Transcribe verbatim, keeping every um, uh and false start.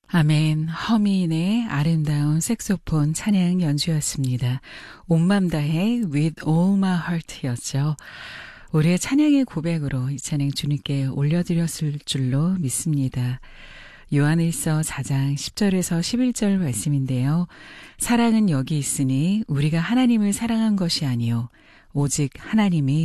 아멘. 허미인의 아름다운 색소폰 찬양 연주였습니다. 온맘 다해 With All My Heart였죠. 우리의 찬양의 고백으로 이 찬양 주님께 올려드렸을 줄로 믿습니다. 요한일서 사 장 십 절에서 십일 절 말씀인데요. 사랑은 여기 있으니 우리가 하나님을 사랑한 것이 아니요 오직 하나님이